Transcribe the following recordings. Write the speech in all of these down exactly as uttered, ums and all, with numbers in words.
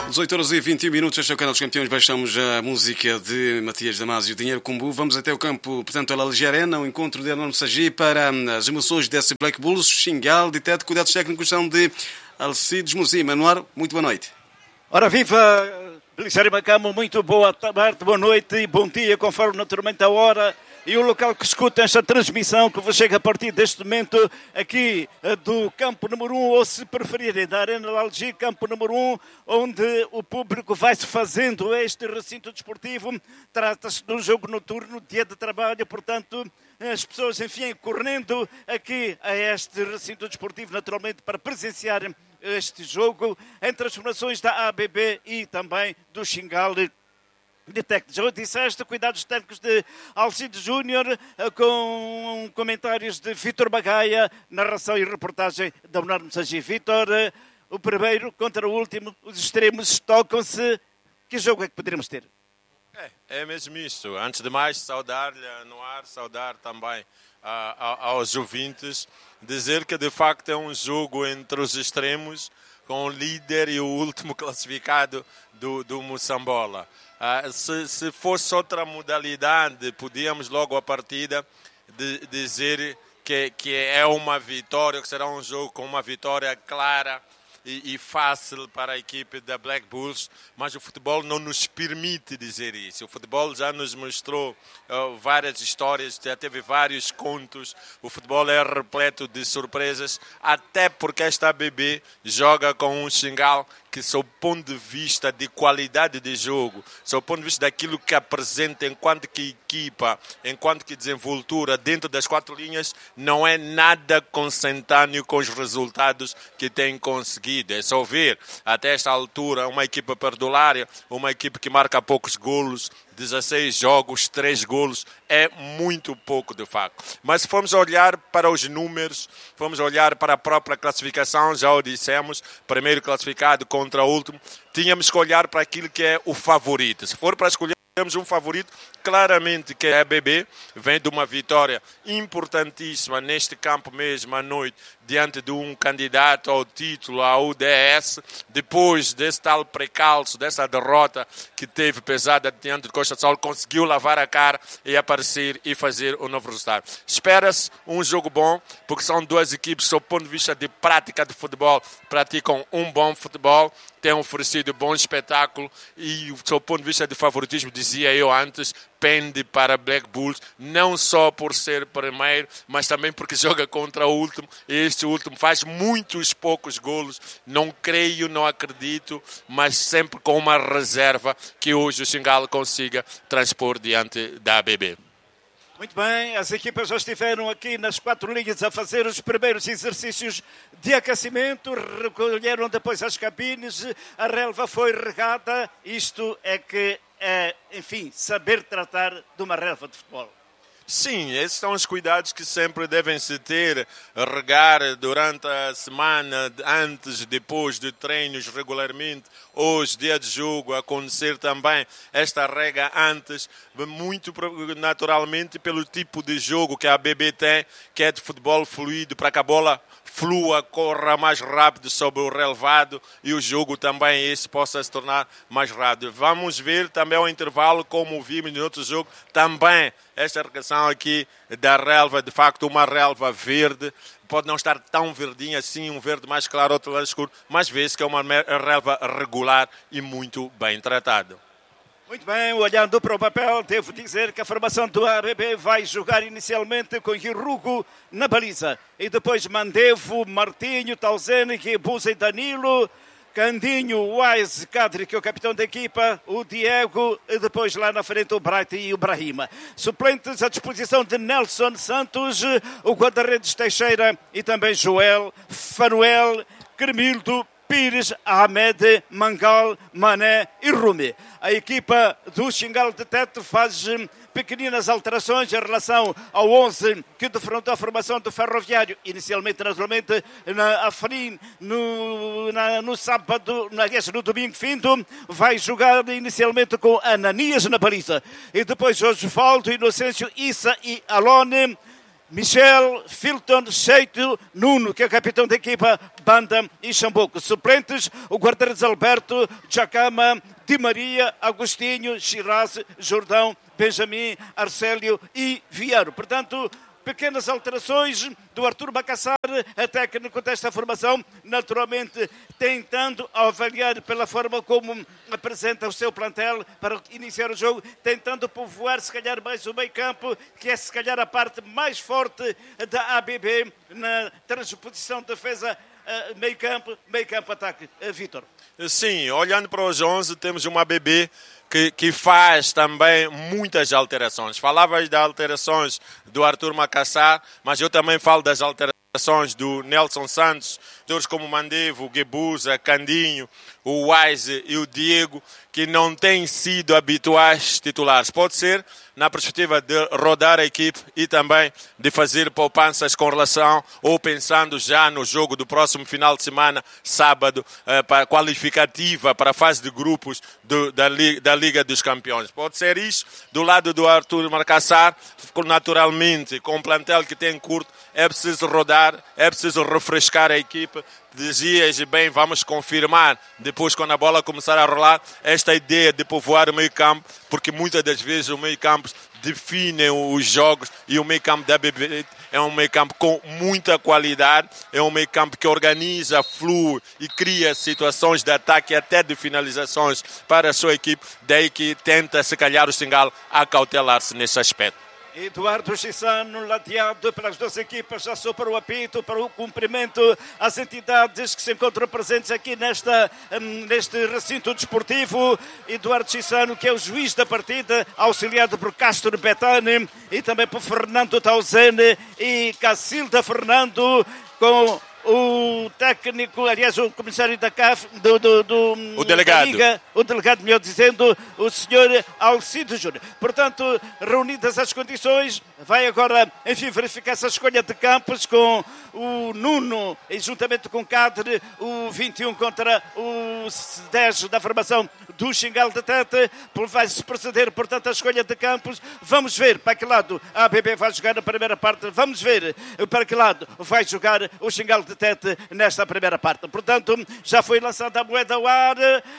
dezoito horas e vinte e um minutos, este é o Canal dos Campeões. Baixamos a música de Matias Damasio, Dinheiro Kumbu. Vamos até o campo, portanto, a Algia Arena, o encontro de Arnaldo Sagi para as emoções desse Black Bulls. Xingal, de teto, cuidados técnicos são de Alcides Musim. Manuar, muito boa noite. Ora, viva, Belisário Macamo, muito boa tarde, boa noite e bom dia, conforme naturalmente a hora e o local que escuta esta transmissão que vos chega a partir deste momento aqui do campo número um, ou se preferirem, da Arena de Algia, campo número um, onde o público vai-se fazendo este recinto desportivo. Trata-se de um jogo noturno, dia de trabalho, portanto, as pessoas, enfim, correndo aqui a este recinto desportivo, naturalmente, para presenciar este jogo entre as formações da A B B e também do Xingal de técnicos. Já disseste, cuidados técnicos de Alcides Júnior, com comentários de Vítor Bagaia, narração e reportagem da Bernardo Sagi. Vítor, o primeiro contra o último, os extremos tocam-se. Que jogo é que poderíamos ter? É, é mesmo isso. Antes de mais, saudar-lhe no ar, saudar também uh, aos ouvintes, dizer que de facto é um jogo entre os extremos, com o líder e o último classificado do, do Moçambola. Uh, se, se fosse outra modalidade, podíamos logo à partida de, dizer que, que é uma vitória, que será um jogo com uma vitória clara e, e fácil para a equipe da Black Bulls, mas o futebol não nos permite dizer isso. O futebol já nos mostrou uh, várias histórias, já teve vários contos. O futebol é repleto de surpresas, até porque esta A B B joga com um Xingal que, sob o ponto de vista de qualidade de jogo, sob o ponto de vista daquilo que apresenta enquanto que equipa, enquanto que desenvoltura dentro das quatro linhas, não é nada consentâneo com os resultados que tem conseguido. É só ver, até esta altura, uma equipa perdulária, uma equipe que marca poucos golos, dezesseis jogos, três golos, é muito pouco de facto. Mas se formos olhar para os números, formos olhar para a própria classificação, já o dissemos, primeiro classificado contra o último, tínhamos que olhar para aquilo que é o favorito. Se for para escolher, temos um favorito, claramente, que é a A B B, vem de uma vitória importantíssima neste campo mesmo à noite, diante de um candidato ao título, a U D S, depois desse tal precalço, dessa derrota que teve pesada diante de Costa do Sol, conseguiu lavar a cara e aparecer e fazer o novo resultado. Espera-se um jogo bom, porque são duas equipes, sob o ponto de vista de prática de futebol, praticam um bom futebol, têm oferecido bom espetáculo e, sob o ponto de vista de favoritismo, dizia eu antes, pende para Black Bulls, não só por ser primeiro, mas também porque joga contra o último, e este último faz muitos poucos golos, não creio, não acredito, mas sempre com uma reserva que hoje o Xingal consiga transpor diante da A B B. Muito bem, as equipas já estiveram aqui nas quatro linhas a fazer os primeiros exercícios de aquecimento, recolheram depois as cabines, a relva foi regada, isto é que é, enfim, saber tratar de uma relva de futebol. Sim, esses são os cuidados que sempre devem se ter, regar durante a semana, antes, depois de treinos regularmente, hoje, dia de jogo, acontecer também esta rega antes, muito naturalmente pelo tipo de jogo que a A B B tem, que é de futebol fluido, para que a bola flua, corra mais rápido sobre o relevado e o jogo também esse possa se tornar mais rápido. Vamos ver também ao intervalo, como vimos no outro jogo, também esta regação aqui da relva, de facto uma relva verde, pode não estar tão verdinha assim, um verde mais claro, outro mais escuro, mas vê-se que é uma relva regular e muito bem tratada. Muito bem, olhando para o papel, devo dizer que a formação do A B B vai jogar inicialmente com Hirugo na baliza. E depois Mandevo, Martinho, Tauzene, Guebuza e Danilo, Candinho, Wise, Kadri, que é o capitão da equipa, o Diego, e depois lá na frente o Bright e o Brahima. Suplentes à disposição de Nelson Santos, o guarda-redes Teixeira e também Joel, Fanuel, Cremildo, Pires, Ahmed, Mangal, Mané e Rumi. A equipa do Xingal de Teto faz pequeninas alterações em relação ao onze que defrontou a formação do Ferroviário. Inicialmente, naturalmente, na Afrin, no, na, no sábado, na, no domingo findo, vai jogar inicialmente com Ananias na baliza. E depois Osvaldo, Inocêncio, Issa e Alone. Michel, Filton, Cheito, Nuno, que é o capitão da equipa, Banda e Xambuco. Suplentes, o guarda-redes Alberto, Jacama, Di Maria, Agostinho, Shiraz, Jordão, Benjamin, Arcélio e Vieiro. Portanto, pequenas alterações do Artur Macassar, a técnico desta formação, naturalmente tentando avaliar pela forma como apresenta o seu plantel para iniciar o jogo, tentando povoar se calhar mais o meio campo, que é se calhar a parte mais forte da A B B na transposição de defesa, meio campo, meio campo ataque. Vítor. Sim, olhando para os onze, temos uma A B B Que, que faz também muitas alterações. Falavas das alterações do Artur Macassar, mas eu também falo das alterações do Nelson Santos, jogadores como o Mandevo, o Guebuza, Candinho, o Wise e o Diego, que não têm sido habituais titulares. Pode ser na perspectiva de rodar a equipe e também de fazer poupanças com relação ou pensando já no jogo do próximo final de semana, sábado, eh, para qualificativa para a fase de grupos do, da, Liga, da Liga dos Campeões. Pode ser isso. Do lado do Artur Macassar, naturalmente, com o plantel que tem curto, é preciso rodar, é preciso refrescar a equipe. Dizias bem, vamos confirmar depois quando a bola começar a rolar esta ideia de povoar o meio campo, porque muitas das vezes o meio campo define os jogos e o meio campo da B B é um meio campo com muita qualidade, é um meio campo que organiza, flui e cria situações de ataque e até de finalizações para a sua equipe, daí que tenta se calhar o Xingal acautelar-se nesse aspecto. Eduardo Chissano, lateado pelas duas equipas, já sopra o apito para o cumprimento às entidades que se encontram presentes aqui nesta, neste recinto desportivo. Eduardo Chissano, que é o juiz da partida, auxiliado por Castro Betane e também por Fernando Tauzene e Cacilda Fernando, com o técnico, aliás, o comissário da C A F, do, do, do o delegado, Liga, o delegado, melhor dizendo, o senhor Alcido Júnior. Portanto, reunidas as condições, vai agora, enfim, verificar essa escolha de campos com o Nuno, e juntamente com o Cadre, o vinte e um contra o dez da formação do Xingal de Tete. Vai-se proceder, portanto, a escolha de campos. Vamos ver para que lado a A B B vai jogar na primeira parte. Vamos ver para que lado vai jogar o Xingal de Tete nesta primeira parte. Portanto, já foi lançada a moeda ao ar.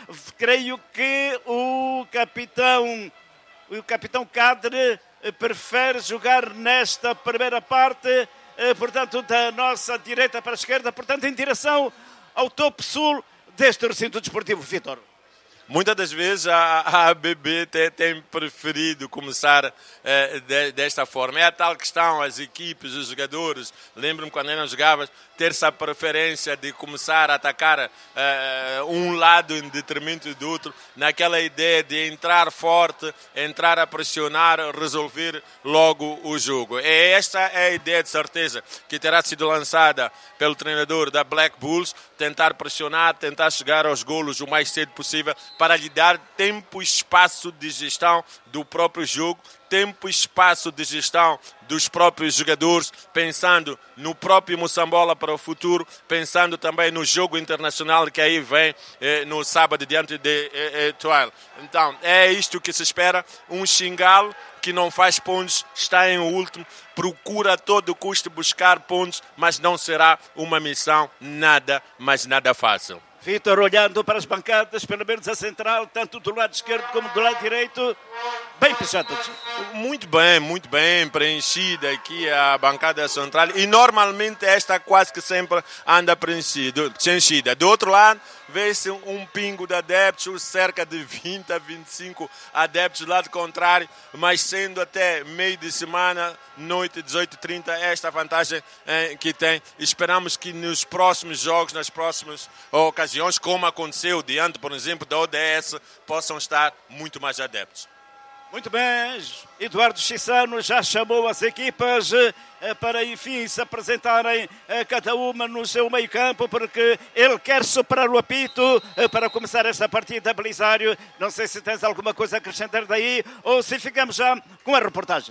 Creio que o capitão, o capitão Cadre prefere jogar nesta primeira parte, portanto, da nossa direita para a esquerda, portanto, em direção ao topo sul deste recinto desportivo. Vítor. Muitas das vezes a, a A B B tem, tem preferido começar eh, de, desta forma. É a tal questão, as equipes, os jogadores, lembro-me quando eu não jogava, ter essa preferência de começar a atacar eh, um lado em detrimento do outro, naquela ideia de entrar forte, entrar a pressionar, resolver logo o jogo. E esta é a ideia de certeza que terá sido lançada pelo treinador da Black Bulls, tentar pressionar, tentar chegar aos golos o mais cedo possível, para lhe dar tempo e espaço de gestão do próprio jogo, tempo e espaço de gestão dos próprios jogadores, pensando no próprio Moçambola para o futuro, pensando também no jogo internacional que aí vem eh, no sábado diante de eh, Etoile. Então, é isto que se espera, um Xingal que não faz pontos, está em último, procura a todo custo buscar pontos, mas não será uma missão nada, mas nada fácil. Vítor, olhando para as bancadas, pelo menos a central, tanto do lado esquerdo como do lado direito, bem fechadas. Muito bem, muito bem preenchida aqui a bancada central, e normalmente esta quase que sempre anda preenchida. Do outro lado, vê-se um pingo de adeptos, cerca de vinte a vinte e cinco adeptos do lado contrário, mas sendo até meio de semana, noite, dezoito e trinta, esta vantagem eh, que tem. Esperamos que nos próximos jogos, nas próximas ocasiões, como aconteceu diante, por exemplo, da O D S, possam estar muito mais adeptos. Muito bem, Eduardo Chissano já chamou as equipas eh, para, enfim, se apresentarem eh, cada uma no seu meio campo, porque ele quer superar o apito eh, para começar esta partida, Belisário. Não sei se tens alguma coisa a acrescentar daí ou se ficamos já com a reportagem.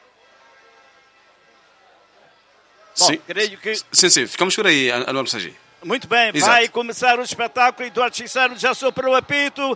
Sim, Bom, creio que... sim, sim, ficamos por aí, Anual Messagi. Muito bem, Exato. Vai começar o espetáculo. Eduardo Cicero já soprou o apito.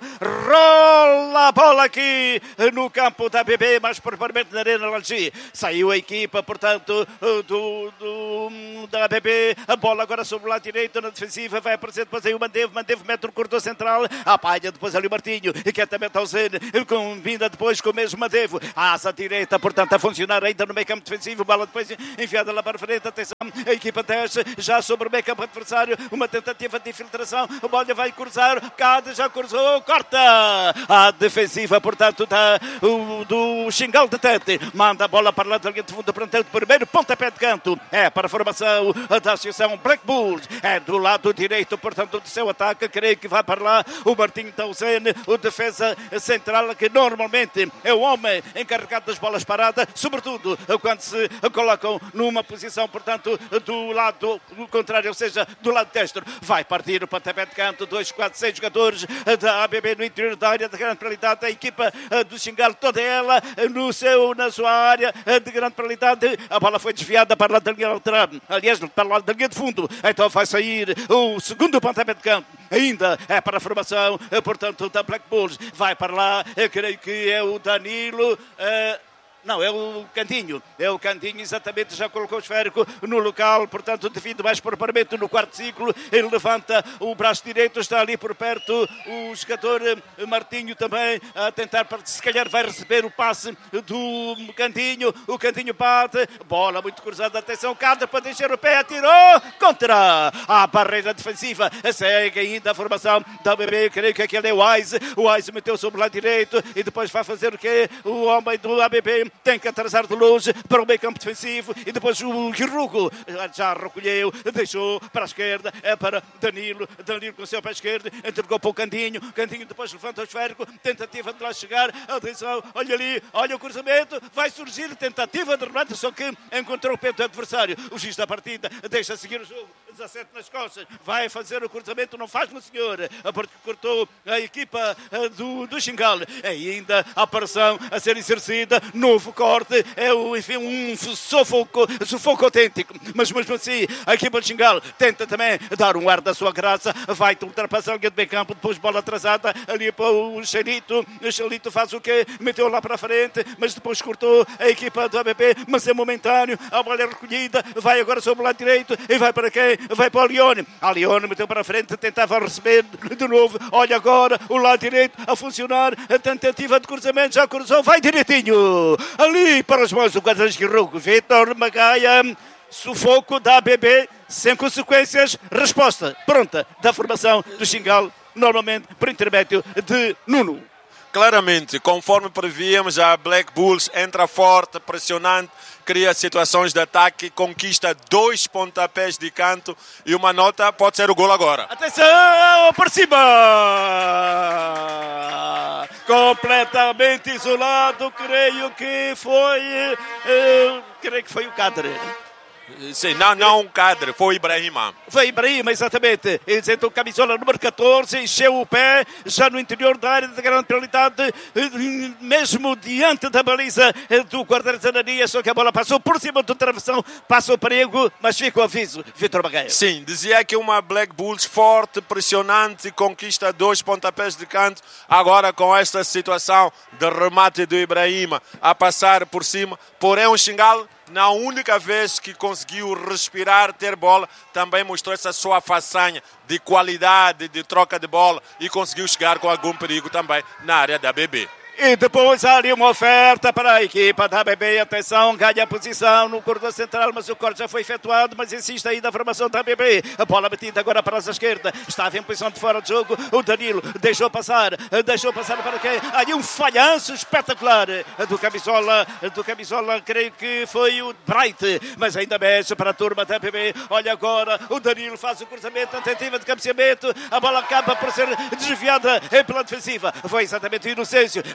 Rola a bola aqui no campo da A B B, mais propriamente na Arena Algi. Saiu a equipa, portanto, do, do, da A B B. A bola agora sobre o lado direito na defensiva. Vai aparecer depois aí o Mandevo. Mandevo mete no corredor central. Apanha depois ali o Martinho, que é também Tauzene. Combina depois com o mesmo Mandevo. A asa direita, portanto, a funcionar ainda no meio campo defensivo. Bola depois enviada lá para frente. Atenção, a equipa desce já sobre o meio campo adversário. Uma tentativa de infiltração, a bola vai cruzar, Cade já cruzou, corta a defensiva, portanto, da, o, do Xingal de Tete, manda a bola para lá de linha de fundo, portanto, o primeiro pontapé de canto, é para a formação da Associação Black Bulls, é do lado direito, portanto, do seu ataque, creio que vai para lá o Martinho Tauzene, o defesa central, que normalmente é o homem encarregado das bolas paradas, sobretudo quando se colocam numa posição, portanto, do lado contrário, ou seja, do lado destro. Vai partir o pontapé de canto, dois, quatro, seis jogadores da A B B no interior da área de grande penalidade, a equipa do Xingal, toda ela no seu, na sua área de grande penalidade. A bola foi desviada para lá da linha lateral, aliás, para lá da linha de fundo, então vai sair o segundo pontapé de canto, ainda é para a formação, portanto, da Black Bulls. Vai para lá, eu creio que é o Danilo, uh, Não, é o Cantinho, é o Cantinho, exatamente, já colocou o esférico no local, portanto, devido mais propriamente no quarto ciclo, ele levanta o braço direito, está ali por perto o jogador Martinho também, a tentar, se calhar vai receber o passe do Cantinho, o Cantinho bate, bola muito cruzada, atenção, Cadre para deixar o pé, atirou, contra a barreira defensiva, segue ainda a formação da A B B, creio que aquele é o Wise, o Wise meteu sobre o lado direito e depois vai fazer o quê? O homem do A B B tem que atrasar de longe para o meio campo defensivo e depois o Guirrugo já recolheu, deixou para a esquerda, é para Danilo, Danilo com o seu pé esquerdo, entregou para o Cantinho, Cantinho depois levanta o esférico, tentativa de lá chegar, atenção, olha ali, olha o cruzamento, vai surgir tentativa de remate, só que encontrou o pé do adversário, o juiz da partida deixa seguir o jogo, dezassete nas costas, vai fazer o cruzamento, não faz no senhor, porque cortou a equipa do, do Xingal, ainda a pressão a ser exercida, novo corte, é o, enfim, um sufoco, sufoco autêntico, mas mesmo assim a equipa de Xingal tenta também dar um ar da sua graça, vai ultrapassar a linha de meio campo, depois bola atrasada ali para o Xelito, o Xelito faz o quê? Meteu lá para a frente, mas depois cortou a equipa do A B B, mas é momentâneo, a bola é recolhida, vai agora sobre o lado direito e vai para quem? Vai para o Leone, a Leone meteu para a frente, tentava receber de novo, olha agora o lado direito a funcionar, a tentativa de cruzamento, já cruzou, vai direitinho, ali para os mãos do guarda-redes Guirrugo, Vitor Magaia, sufoco da A B B, sem consequências, resposta pronta da formação do Xingal, normalmente por intermédio de Nuno. Claramente, conforme prevíamos, a Black Bulls entra forte, pressionante, cria situações de ataque, conquista dois pontapés de canto e uma nota pode ser o gol agora. Atenção, por cima! Completamente isolado, creio que foi, eh, creio que foi o Cadre. Sim, não, não um Cadre, foi o Ibrahima. Foi Ibrahima, exatamente. Eles entram camisola número catorze, encheu o pé, já no interior da área de grande penalidade, mesmo diante da baliza do guarda-redes Ananias, só que a bola passou por cima do travessão, passou o perigo, mas fica o aviso, Vitor Magaia. Sim, dizia que uma Black Bulls forte, pressionante, conquista dois pontapés de canto, agora com esta situação de remate do Ibrahima a passar por cima, porém o Xingal, na única vez que conseguiu respirar, ter bola, também mostrou essa sua façanha de qualidade, de troca de bola e conseguiu chegar com algum perigo também na área da A B B. E depois ali uma oferta para a equipa da A B B, atenção, ganha a posição no corredor central, mas o corte já foi efetuado, mas insiste ainda a formação da A B B, a bola metida agora para a esquerda, estava em posição de fora de jogo, o Danilo deixou passar, deixou passar para quem? Ali um falhanço espetacular do camisola, do camisola, creio que foi o Bright, mas ainda mexe para a turma da A B B, olha agora, o Danilo faz o cruzamento, a tentativa de cabeceamento, a bola acaba por ser desviada pela defensiva, foi exatamente o Inocêncio,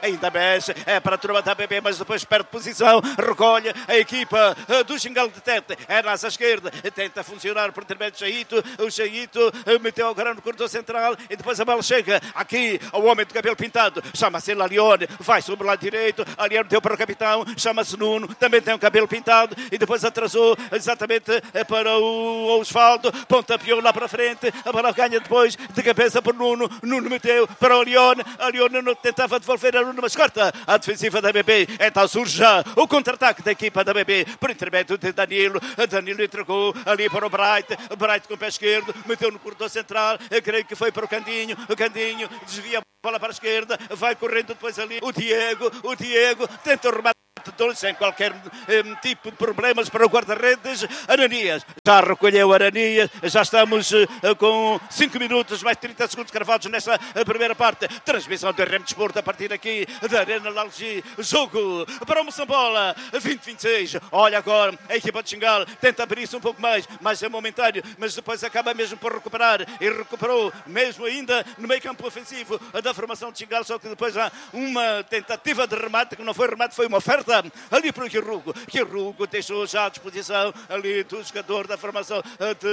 ainda mexe, é para a turma da A B B, mas depois perde posição, recolhe a equipa do Xingal de Tete, é na esquerda, tenta funcionar por intermédio de Chaito, o Chaito meteu agora no corredor central e depois a bola chega aqui ao homem de cabelo pintado, chama-se Lalione, vai sobre o lado direito, Lalione deu para o capitão, chama-se Nuno, também tem o cabelo pintado e depois atrasou exatamente para o Osvaldo, pontapeou lá para frente, a bola ganha depois de cabeça por Nuno, Nuno meteu para o Leone, a Leone não tentava devolver a Nuno, mas corta a defensiva da A B B, então surge já o contra-ataque da equipa da A B B, por intermédio de Danilo, Danilo entregou ali para o Bright, Bright com o pé esquerdo, meteu no corredor central, eu creio que foi para o Candinho, o Candinho desvia a bola para a esquerda, vai correndo depois ali o Diego, o Diego tenta o remate sem qualquer um, tipo de problemas para o guarda-redes. Ananias já recolheu Ananias, já estamos uh, com cinco minutos mais trinta segundos cravados nesta uh, primeira parte. Transmissão do R M Desporto a partir aqui da Arena Lalgi, jogo para o Moçambola vinte vinte e seis. Olha agora a equipa de Xingal tenta abrir-se um pouco mais, mas é momentâneo, mas depois acaba mesmo por recuperar e recuperou mesmo ainda no meio campo ofensivo da formação de Xingal, só que depois há uma tentativa de remate que não foi remate, foi uma oferta ali para o Quirrugo. Quirrugo deixou já à disposição ali do jogador da formação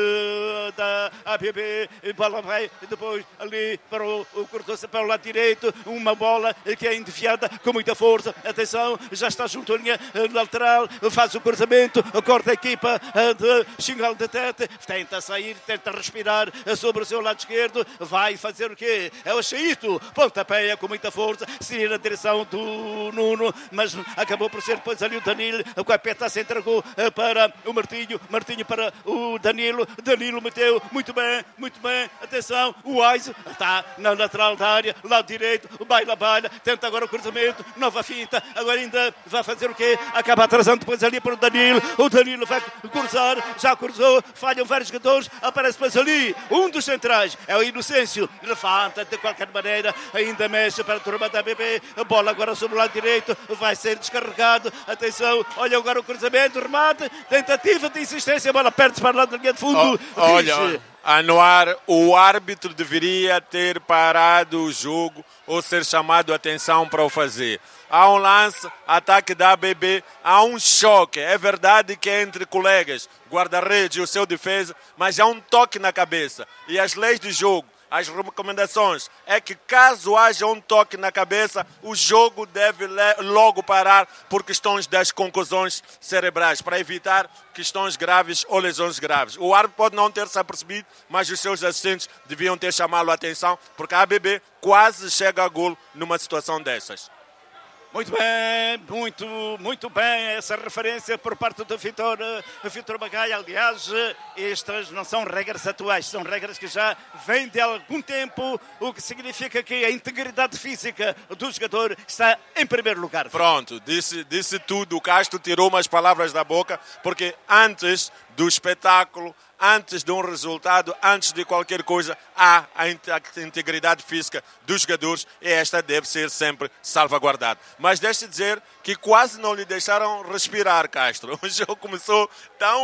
de, da A B B. A bola vai depois ali para o, o corredor, para o lado direito. Uma bola que é enfiada com muita força. Atenção, já está junto à linha lateral. Faz o cruzamento, corta a equipa de Xingal de Tete. Tenta sair, tenta respirar sobre o seu lado esquerdo. Vai fazer o quê? É o Chaito. Pontapéia com muita força. Seguir na direção do Nuno, mas acabou por ser depois ali o Danilo, o Capeta se entregou para o Martinho, Martinho para o Danilo, Danilo meteu muito bem, muito bem, atenção, o Wise está na lateral da área, lado direito, o baila, baila, tenta agora o cruzamento, nova finta, agora ainda vai fazer o quê? Acaba atrasando depois ali para o Danilo, o Danilo vai cruzar, já cruzou, falham vários jogadores, aparece depois ali um dos centrais, é o Inocêncio, levanta de qualquer maneira, ainda mexe para a turma da A B B, a bola agora sobre o lado direito, vai ser descarregado, atenção, olha agora o cruzamento, remate, tentativa de insistência, a bola perde-se para o lado da linha de fundo. Oh, olha, Anuar, o árbitro deveria ter parado o jogo ou ser chamado a atenção para o fazer. Há um lance, ataque da A B B, há um choque, é verdade que é entre colegas, guarda-redes e o seu defesa, mas há um toque na cabeça. E as leis do jogo, as recomendações é que caso haja um toque na cabeça, o jogo deve logo parar por questões das concussões cerebrais, para evitar questões graves ou lesões graves. O árbitro pode não ter se apercebido, mas os seus assistentes deviam ter chamado a atenção, porque a A B B quase chega a golo numa situação dessas. Muito bem, muito, muito bem essa referência por parte do Vitor, Vitor Bagaia. Aliás, estas não são regras atuais, são regras que já vêm de algum tempo, o que significa que a integridade física do jogador está em primeiro lugar. Pronto, disse, disse tudo, o Castro tirou umas palavras da boca, porque antes do espetáculo, antes de um resultado, antes de qualquer coisa, há a integridade física dos jogadores e esta deve ser sempre salvaguardada. Mas deixe dizer que quase não lhe deixaram respirar, Castro. O jogo começou tão...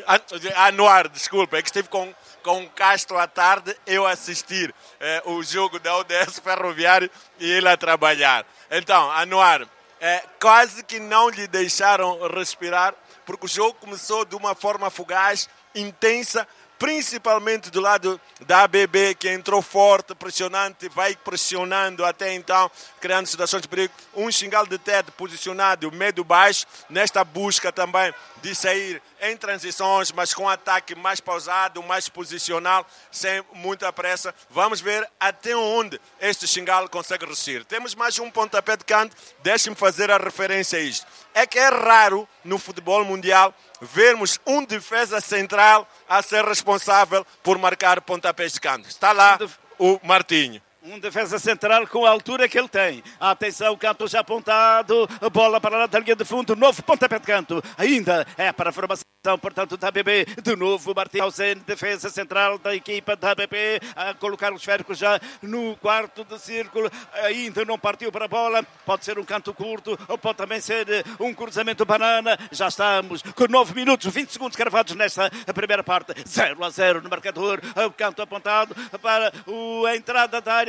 Anuar, desculpa, é que estive com, com o Castro à tarde, eu assistir eh, o jogo da O D S Ferroviário e ele a trabalhar. Então, Anuar, eh, quase que não lhe deixaram respirar, porque o jogo começou de uma forma fugaz, intensa, principalmente do lado da A B B, que entrou forte, pressionante, vai pressionando até então, criando situações de perigo. Um Xingal de Tete posicionado médio-baixo, nesta busca também de sair em transições, mas com ataque mais pausado, mais posicional, sem muita pressa. Vamos ver até onde este Xingal consegue resistir. Temos mais um pontapé de canto, deixe-me fazer a referência a isto. É que é raro no futebol mundial vermos um defesa central a ser responsável por marcar pontapés de canto. Está lá o Martinho. Um defesa central com a altura que ele tem. Atenção, canto já apontado. Bola para lá da linha de fundo. Novo pontapé de canto. Ainda é para a formação, portanto, da A B B. De novo, Martim Alcen, defesa central da equipa da A B B. A colocar o esférico já no quarto de círculo. Ainda não partiu para a bola. Pode ser um canto curto ou pode também ser um cruzamento banana. Já estamos com nove minutos, vinte segundos cravados nesta primeira parte. zero a zero no marcador. O canto apontado para a entrada da área.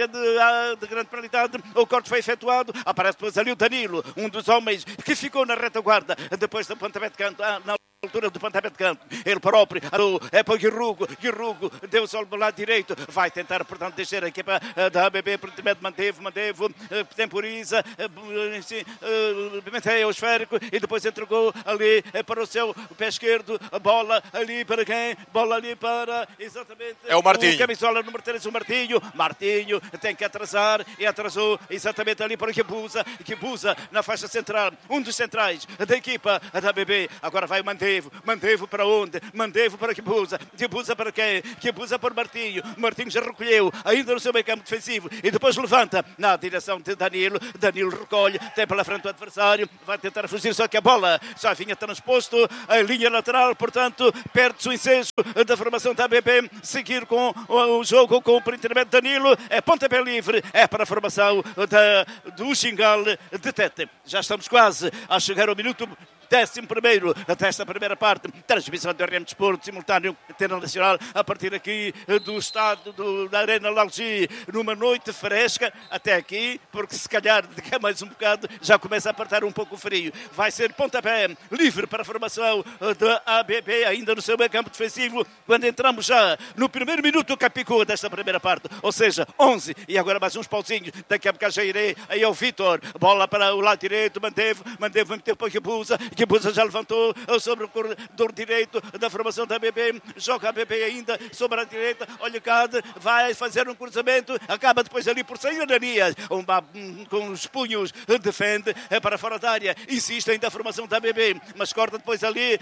área de, de grande penalidade. O corte foi efetuado. Aparece depois ali o Danilo, um dos homens que ficou na retaguarda depois do pontapé de canto. Ah, na altura do pontapé de canto, ele próprio é para o Guirrugo, Guirrugo deu só do lado direito, vai tentar portanto descer a equipa da A B B, portanto manteve, manteve, temporiza, pimenteia o esférico e depois entregou ali para o seu pé esquerdo, a bola ali para quem? Bola ali para exatamente é o Martinho, o camisola número três, o Martinho, Martinho tem que atrasar e atrasou exatamente ali para o Kibusa, Kibusa na faixa central, um dos centrais da equipa da A B B, agora vai o Mandevo, Mandevo para onde? Mandevo para Kibusa, Kibusa para quem? Kibusa para Martinho, Martinho já recolheu, ainda no seu meio campo defensivo e depois levanta na direção de Danilo, Danilo recolhe, tem pela frente o adversário, vai tentar fugir, só que a bola já vinha transposto, a linha lateral, portanto, perde-se o ensejo da formação da A B B, seguir com o jogo com o intermédio de Danilo, é pontapé livre, é para a formação da, do Xingal de Tete. Já estamos quase a chegar ao minuto décimo primeiro desta primeira parte, transmissão do R M Desporto simultâneo internacional a partir aqui do estado do, da Arena Lalgi, numa noite fresca até aqui, porque se calhar daqui a mais um bocado já começa a apertar um pouco o frio. Vai ser pontapé livre para a formação da A B B, ainda no seu meio campo defensivo, quando entramos já no primeiro minuto Capicua desta primeira parte, ou seja, onze, e agora mais uns pauzinhos, daqui a bocado já irei, aí é o Vitor, bola para o lado direito, manteve, manteve, manteve para o Kibusa, Kibusa já levantou sobre o corredor direito da formação da A B B, joga a A B B ainda sobre a direita, olha cá, vai fazer um cruzamento, acaba depois ali por sair Ananias, uma, com os punhos defende, é para fora da área, insiste ainda a formação da A B B, mas corta depois ali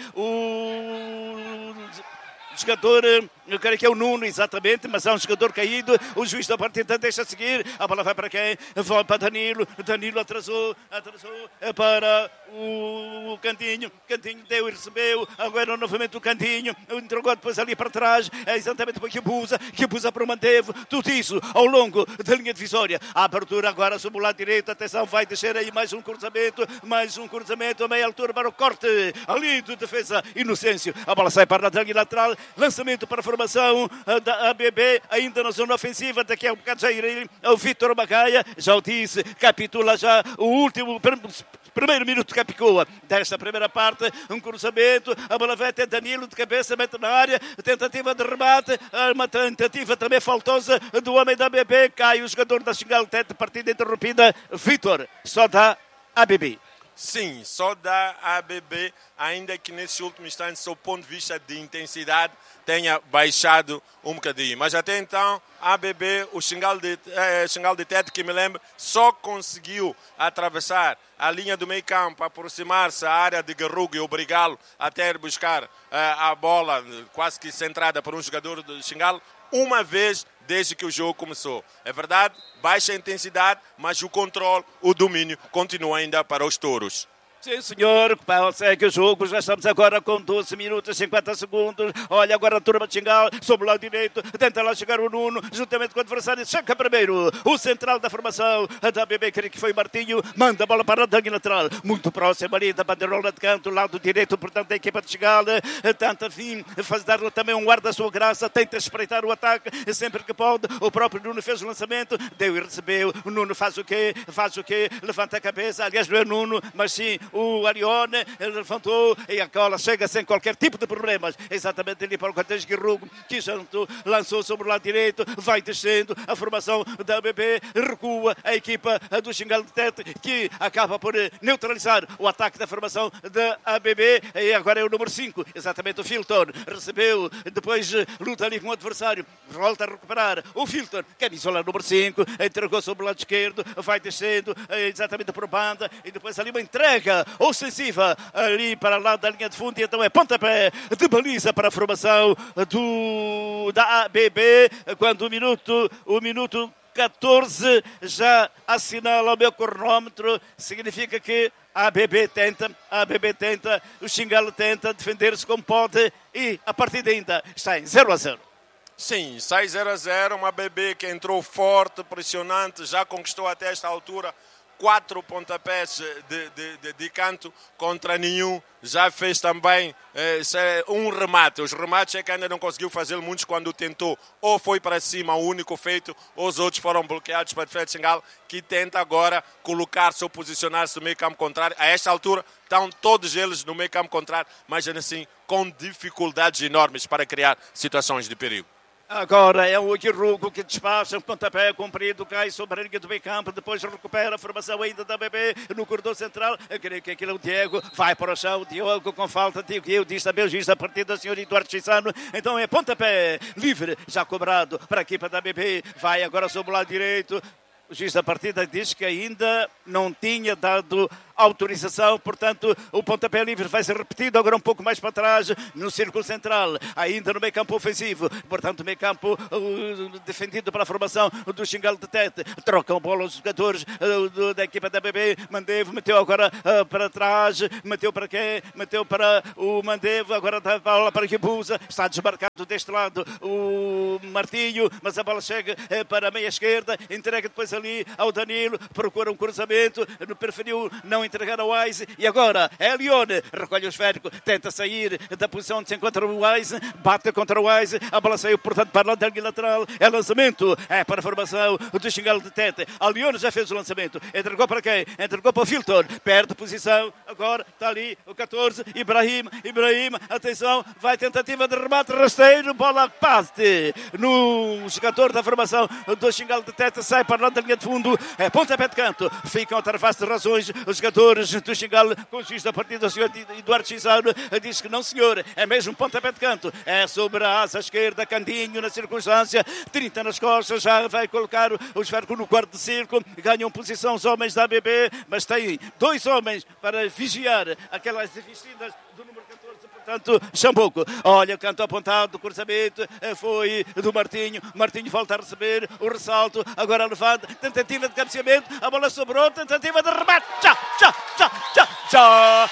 o jogador, eu creio que é o Nuno, exatamente, mas é um jogador caído, o juiz da partida deixa seguir, a bola vai para quem? Vai para Danilo, Danilo atrasou, atrasou para o Cantinho, Cantinho deu e recebeu, agora novamente o Cantinho, entregou depois ali para trás, é exatamente para o Kibusa, Kibusa para o Mantevo, tudo isso ao longo da linha divisória, a abertura agora sobre o lado direito, atenção, vai descer aí mais um cruzamento, mais um cruzamento a meia altura para o corte, ali de defesa, Inocêncio, a bola sai para a linha lateral, lançamento para a formação da A B B, ainda na zona ofensiva, daqui a um bocado já irei ao Vítor Macaia, já o disse, capitula já o último primeiro minuto de Capicua desta primeira parte, um cruzamento, a bola vai até Danilo de cabeça, mete na área, tentativa de remate, uma tentativa também faltosa do homem da A B B, cai o jogador da Xingal Tete, partida interrompida, Vítor, só dá A B B. Sim, só dá a B B, ainda que nesse último instante, do ponto de vista de intensidade, tenha baixado um bocadinho. Mas até então, a B B, o Xingal de, eh, Xingal de Tete, que me lembro, só conseguiu atravessar a linha do meio campo, aproximar-se à área de Guirrugo e obrigá-lo a ter buscar eh, a bola quase que centrada por um jogador do Xingal, uma vez desde que o jogo começou. É verdade, baixa intensidade, mas o controle, o domínio continua ainda para os touros. Sim, senhor, segue o jogo, já estamos agora com doze minutos e cinquenta segundos. Olha agora a turma de Xingal, sobre o lado direito, tenta lá chegar o Nuno, juntamente com o adversário, chega primeiro, o central da formação da A B B, creio que foi Martinho, manda a bola para a linha lateral, muito próximo ali da bandeirola de canto, lado direito, portanto, da equipa de Xingal, tenta, enfim, faz dar-lhe também um ar da sua graça, tenta espreitar o ataque, sempre que pode, o próprio Nuno fez o lançamento, deu e recebeu, o Nuno faz o quê? Faz o quê? Levanta a cabeça, aliás, não é Nuno, mas sim, o Arione, ele levantou e a cola chega sem qualquer tipo de problemas, exatamente ali para o Cortês Guirrugo, que jantou, lançou sobre o lado direito, vai descendo, a formação da A B B recua, a equipa do Xingal de Tete, que acaba por neutralizar o ataque da formação da A B B, e agora é o número cinco, exatamente o Filton, recebeu, depois luta ali com o adversário, volta a recuperar, o Filton, camisola número cinco, entregou sobre o lado esquerdo, vai descendo, exatamente por banda, e depois ali uma entrega ofensiva ali para lá da linha de fundo, e então é pontapé de baliza para a formação do, da A B B, quando o minuto, o minuto catorze já assinala o meu cronómetro, significa que a A B B tenta, a A B B tenta, o Xingal tenta defender-se como pode, e a partida ainda está em zero a zero. Sim, sai zero a zero, uma A B B que entrou forte, pressionante, já conquistou até esta altura quatro pontapés de, de, de, de canto contra nenhum. Já fez também eh, um remate. Os remates é que ainda não conseguiu fazer muitos quando tentou. Ou foi para cima o único feito, ou os outros foram bloqueados para Defesa de Xingal, que tenta agora colocar-se ou posicionar-se no meio campo contrário. A esta altura estão todos eles no meio campo contrário, mas ainda assim com dificuldades enormes para criar situações de perigo. Agora é o Aguirrugo que despacha o pontapé comprido, cai sobre a linha do meio campo, depois recupera a formação ainda da B B no corredor central. Eu creio que aquilo é o Diego, vai para o chão, Diogo com falta, Diego, eu disse também o juiz a partir do senhor Eduardo Chissano. Então é pontapé livre, já cobrado para a equipa da B B, vai agora sobre o lado direito. O juiz da partida diz que ainda não tinha dado autorização, portanto o pontapé livre vai ser repetido agora um pouco mais para trás no círculo central, ainda no meio campo ofensivo, portanto meio campo uh, defendido pela formação do Xingal de Tete, trocam a bola os jogadores uh, do, da equipa da B B. Mandevo meteu agora uh, para trás, meteu para quem? Meteu para o Mandevo, agora dá a bola para Guibuza, está desmarcado deste lado o Martinho, mas a bola chega uh, para a meia esquerda, entrega depois ali ao Danilo, procura um cruzamento, preferiu não entregar ao Wise, e agora é Leone, recolhe o esférico, tenta sair da posição onde se encontra o Wise, bate contra o Wise, a bola saiu portanto para a linha lateral, é lançamento, é para a formação do Xingal de Tete. A Leone já fez o lançamento, entregou para quem? Entregou para o Filton, perde posição, agora está ali o catorze, Ibrahim, Ibrahim, atenção, vai tentativa de remate rasteiro, bola passe no jogador da formação do Xingal de Tete, sai para a linha de fundo, é pontapé de canto, ficam a tarefas de razões os jogadores do Xingal, com o juiz da partida, o senhor Eduardo Chissano, diz que não senhor, é mesmo pontapé de canto, é sobre a asa esquerda, Cantinho na circunstância, trinta nas costas, já vai colocar o esférico no quarto de círculo, ganham posição os homens da B B, mas tem dois homens para vigiar aquelas vestidas do número catorze, portanto, Chambuco. Olha, canto apontado, o cruzamento foi do Martinho, Martinho volta a receber o ressalto, agora levanta, tentativa de cabeceamento, a bola sobrou, tentativa de remate, já, já, já, já, já,